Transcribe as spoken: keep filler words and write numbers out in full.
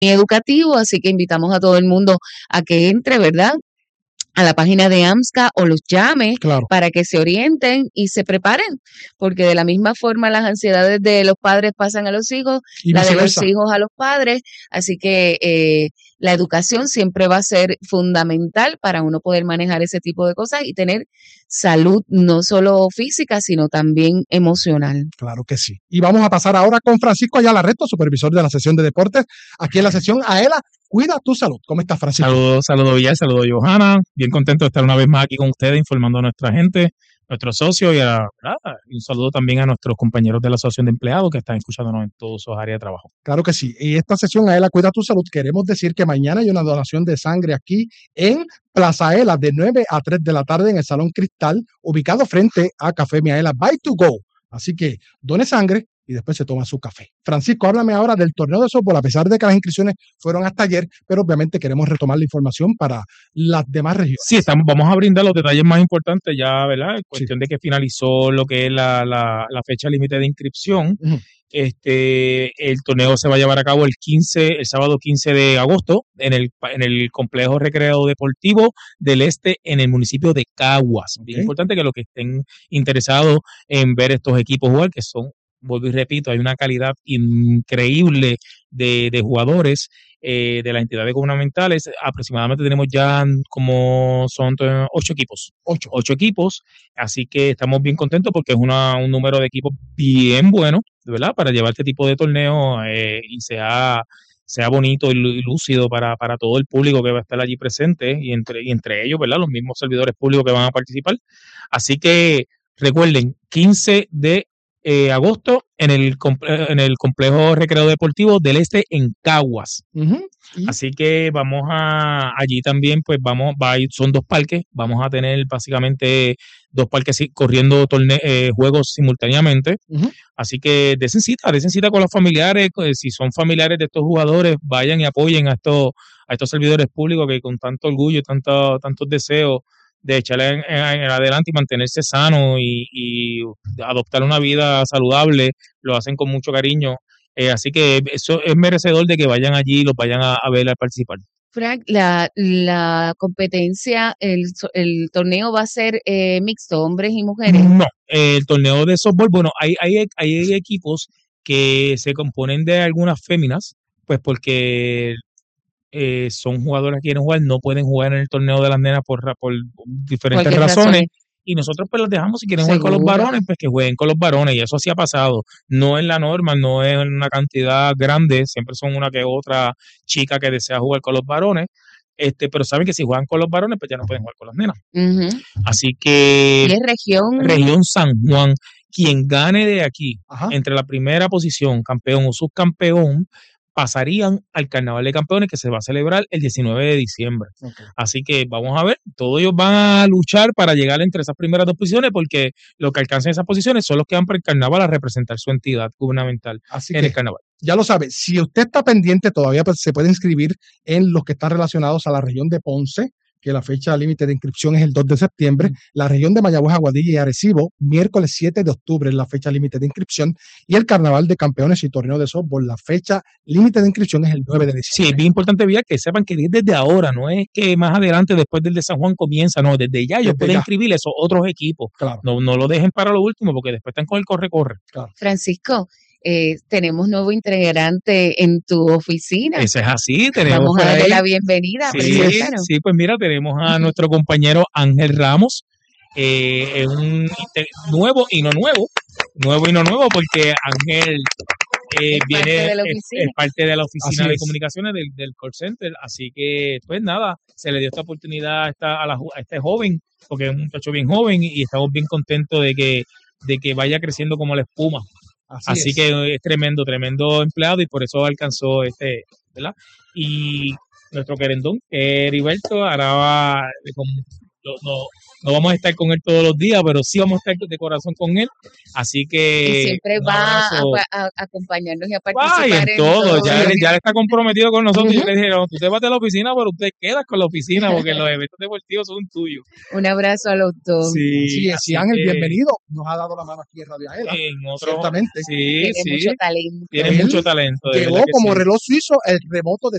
educativo, así que invitamos a todo el mundo a que entre, ¿verdad?, a la página de AMSCA o los llame claro. para que se orienten y se preparen, porque de la misma forma las ansiedades de los padres pasan a los hijos, Y la de los viceversa. hijos a los padres, así que eh, la educación siempre va a ser fundamental para uno poder manejar ese tipo de cosas y tener salud no solo física, sino también emocional. Claro que sí. Y vamos a pasar ahora con Francisco Ayala Resto, supervisor de la sesión de deportes, aquí en la sesión Aela, cuida tu salud. ¿Cómo estás, Francisco? Saludos, saludos Villar, saludos Johanna, bien contento de estar una vez más aquí con ustedes informando a nuestra gente, nuestros socios y, a, y un saludo también a nuestros compañeros de la Asociación de Empleados que están escuchándonos en todas sus áreas de trabajo. Claro que sí. Y esta sesión Aela, cuida tu salud, queremos decir que mañana hay una donación de sangre aquí en Plaza Aela de nueve a tres de la tarde en el Salón Cristal, ubicado frente a Café Miaela By to Go. Así que done sangre y después se toma su café. Francisco, háblame ahora del torneo de softball, a pesar de que las inscripciones fueron hasta ayer, pero obviamente queremos retomar la información para las demás regiones. Sí, estamos, vamos a brindar los detalles más importantes ya, ¿verdad? En cuestión Sí. de que finalizó lo que es la, la, la fecha límite de inscripción. Uh-huh. Este, el torneo se va a llevar a cabo el quince, el sábado quince de agosto en el, en el Complejo Recreo Deportivo del Este en el municipio de Caguas. Okay. Bien importante que los que estén interesados en ver estos equipos jugar, que son, vuelvo y repito, hay una calidad increíble de, de jugadores eh, de las entidades gubernamentales. Aproximadamente tenemos ya como son ocho equipos. Ocho. Ocho equipos, así que estamos bien contentos porque es una, un número de equipos bien bueno, ¿verdad? Para llevar este tipo de torneo eh, y sea, sea bonito y lúcido para, para todo el público que va a estar allí presente y entre, y entre ellos, ¿verdad? Los mismos servidores públicos que van a participar. Así que recuerden, quince de Eh, agosto en el, en el Complejo Recreo Deportivo del Este en Caguas. Uh-huh. Así que vamos a, allí también pues vamos, va a ir, son dos parques, vamos a tener básicamente dos parques corriendo torne eh, juegos simultáneamente. Uh-huh. Así que desen cita, desen cita con los familiares, si son familiares de estos jugadores, vayan y apoyen a estos, a estos servidores públicos que con tanto orgullo y tanto, tantos deseos de echarle en, en, en adelante y mantenerse sano y, y adoptar una vida saludable, lo hacen con mucho cariño. Eh, así que eso es merecedor de que vayan allí y los vayan a, a ver al participar. Frank, la, la competencia, el, el torneo va a ser eh, mixto, hombres y mujeres. No, eh, el torneo de softball, bueno, hay, hay, hay equipos que se componen de algunas féminas, pues porque Eh, son jugadores que quieren jugar, no pueden jugar en el torneo de las nenas por, por diferentes Cualquier razones, razón. Y nosotros pues los dejamos, si quieren Seguro. jugar con los varones, pues que jueguen con los varones, y eso sí ha pasado, no es la norma, no es una cantidad grande, siempre son una que otra chica que desea jugar con los varones, este, pero saben que si juegan con los varones, pues ya no pueden jugar con las nenas. Uh-huh. Así que ¿Y es región? Región San Juan, quien gane de aquí, Ajá. entre la primera posición, campeón o subcampeón, pasarían al Carnaval de Campeones que se va a celebrar el diecinueve de diciembre. Okay. Así que vamos a ver, todos ellos van a luchar para llegar entre esas primeras dos posiciones porque los que alcancen esas posiciones son los que van para el Carnaval a representar su entidad gubernamental Así en que, el Carnaval. Ya lo sabe, si usted está pendiente todavía pues, se puede inscribir en los que están relacionados a la región de Ponce, que la fecha límite de inscripción es el dos de septiembre, mm. la región de Mayagüez, Aguadilla y Arecibo, miércoles siete de octubre es la fecha límite de inscripción, y el Carnaval de Campeones y Torneo de Softball, la fecha límite de inscripción es el nueve de diciembre. Sí, es bien importante, Villa, que sepan que desde ahora, no es que más adelante, después del de San Juan comienza, no, desde ya ellos desde pueden ya. inscribir esos otros equipos. Claro. No, no lo dejen para lo último, porque después están con el corre-corre. Claro. Francisco, Eh, tenemos nuevo integrante en tu oficina. Eso es así. Tenemos Vamos a darle ahí. la bienvenida. Sí, sí, pues mira, tenemos a nuestro compañero Ángel Ramos, eh, es un nuevo y no nuevo, nuevo y no nuevo, porque Ángel eh, es viene, parte de la es, oficina, es parte de, la oficina de es. comunicaciones del, del call center, así que pues nada, se le dio esta oportunidad a, esta, a, la, a este joven, porque es un muchacho bien joven y estamos bien contentos de que, de que vaya creciendo como la espuma. Así, Así es. que es tremendo, tremendo empleado y por eso alcanzó este, ¿verdad? Y nuestro querendón, que es Heriberto, ahora va, no, no, no vamos a estar con él todos los días, pero sí vamos a estar de corazón con él. Así que. Y siempre va a, a, a acompañarnos y a participar. Ay, en, en todo, todo. Ya, él, ya él está comprometido con nosotros. Uh-huh. Y yo le dije, no, tú te vas de la oficina, pero usted quedas con la oficina porque los eventos deportivos son tuyos. Un abrazo a los dos. Sí, sí, sí Ángel, que, bienvenido. Nos ha dado la mano aquí en Radio Aela. En otro, ciertamente. Sí, Tiene sí. mucho talento. Tiene Él mucho talento. Llegó como sí. reloj suizo el remoto de